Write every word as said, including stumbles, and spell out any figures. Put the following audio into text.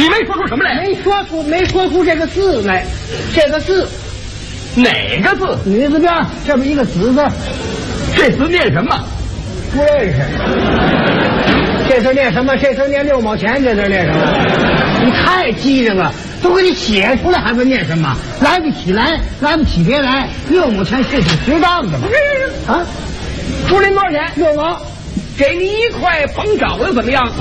你没说出什么来？ 没说出，没说出这个字来。这个字， 哪个字？ 女字边这么一个子字， 这字念什么？ 不认识。这字念什么？这字念六毛钱。这字念什么？你太机灵了，都给你写出来，还问念什么？来不起来，来不起别来。六毛钱是挺值当的嘛。啊， 朱林多少钱？ 六毛。 给你一块甭找又怎么样？